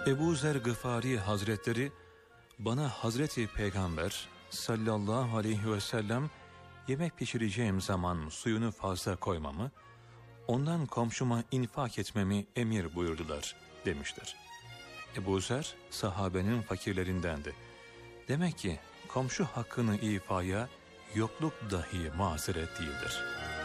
Ebu Zer Gıfari Hazretleri, bana Hazreti Peygamber sallallahu aleyhi ve sellem yemek pişireceğim zaman suyunu fazla koymamı, ondan komşuma infak etmemi emir buyurdular demiştir. Ebu Zer sahabenin fakirlerindendi. Demek ki komşu hakkını ifaya yokluk dahi mazeret değildir.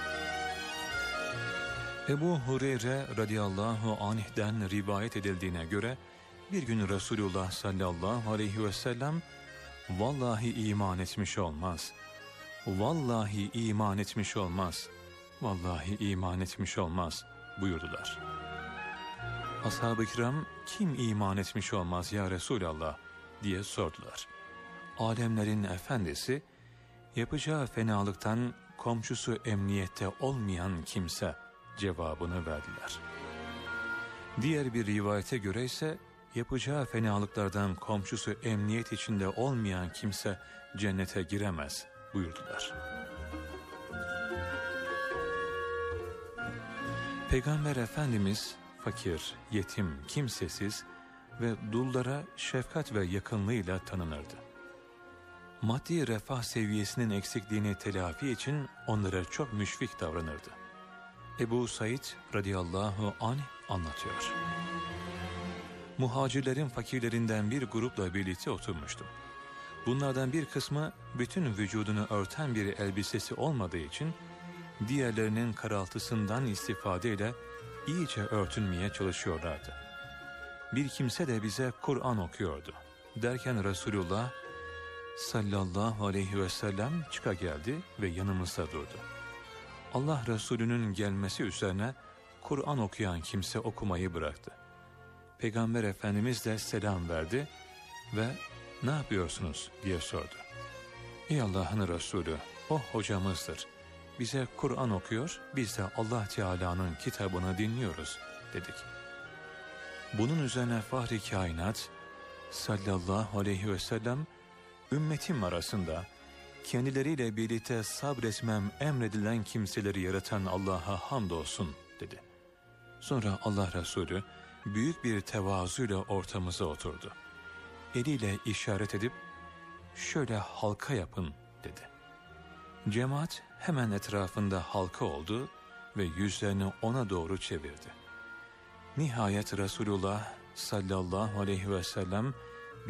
Ebu Hureyre radıyallahu anh'den rivayet edildiğine göre bir gün Resulullah sallallahu aleyhi ve sellem vallahi iman etmiş olmaz, vallahi iman etmiş olmaz, vallahi iman etmiş olmaz buyurdular. Ashab-ı kiram kim iman etmiş olmaz ya Resulallah diye sordular. Alemlerin efendisi yapacağı fenalıktan komşusu emniyette olmayan kimse cevabını verdiler. Diğer bir rivayete göre ise yapacağı fenalıklardan komşusu emniyet içinde olmayan kimse cennete giremez buyurdular. Peygamber Efendimiz fakir, yetim, kimsesiz ve dullara şefkat ve yakınlığıyla tanınırdı. Maddi refah seviyesinin eksikliğini telafi için onlara çok müşfik davranırdı. Ebu Said radıyallahu anh anlatıyor. Muhacirlerin fakirlerinden bir grupla birlikte oturmuştum. Bunlardan bir kısmı bütün vücudunu örten bir elbisesi olmadığı için diğerlerinin karaltısından istifadeyle iyice örtünmeye çalışıyorlardı. Bir kimse de bize Kur'an okuyordu. Derken Resulullah sallallahu aleyhi ve sellem çıka geldi ve yanımızda durdu. Allah Resulü'nün gelmesi üzerine Kur'an okuyan kimse okumayı bıraktı. Peygamber Efendimiz de selam verdi ve ne yapıyorsunuz diye sordu. Ey Allah'ın Resulü, o hocamızdır. Bize Kur'an okuyor, biz de Allah Teala'nın kitabını dinliyoruz dedik. Bunun üzerine Fahri Kainat sallallahu aleyhi ve sellem ümmetim arasında kendileriyle birlikte sabretmem emredilen kimseleri yaratan Allah'a hamdolsun dedi. Sonra Allah Resulü büyük bir tevazuyla ortamıza oturdu. Eliyle işaret edip şöyle halka yapın dedi. Cemaat hemen etrafında halka oldu ve yüzlerini ona doğru çevirdi. Nihayet Resulullah sallallahu aleyhi ve sellem